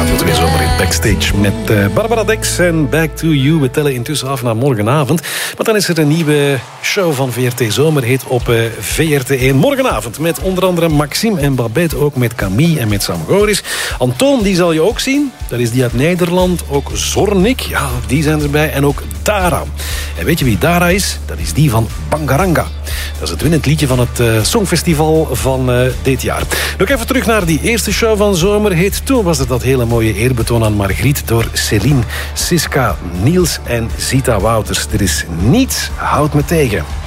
gaat het weer zomaar in Backstage met Barbara Dex en Back to You. We tellen intussen af naar morgenavond. Maar dan is er een nieuwe show van VRT Zomerhit op VRT1. Morgenavond met onder andere Maxime en Babette, ook met Camille en met Sam Goris. Antoon, die zal je ook zien. Dat is die uit Nederland. Ook Zornik, ja, die zijn erbij. En ook Dara. En weet je wie Dara is? Dat is die van Bangaranga. Dat is het winnend liedje van het Songfestival van dit jaar. Nog even terug naar die eerste show van Zomerhit. Toen was het dat hele mooie eerbetoon aan Margriet door Céline, Siska, Niels en Zita Wouters. Er is niets, houdt me tegen.